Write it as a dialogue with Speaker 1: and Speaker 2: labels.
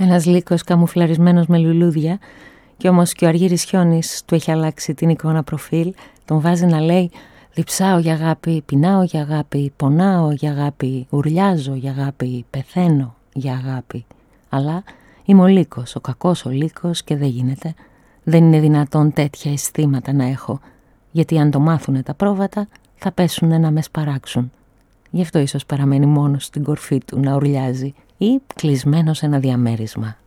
Speaker 1: Ένας λύκος καμουφλαρισμένος με λουλούδια, και όμως και ο Αργύρης Χιόνης του έχει αλλάξει την εικόνα προφίλ. Τον βάζει να λέει: διψάω για αγάπη, πεινάω για αγάπη, πονάω για αγάπη, ουρλιάζω για αγάπη, πεθαίνω για αγάπη. Αλλά είμαι ο λύκος, ο κακός ο λύκος, και δεν γίνεται. Δεν είναι δυνατόν τέτοια αισθήματα να έχω, γιατί αν το μάθουνε τα πρόβατα θα πέσουνε να με σπαράξουν. Γι' αυτό ίσως παραμένει μόνος στην κορφή του να ουρλιάζει ή κλεισμένος σε ένα διαμέρισμα.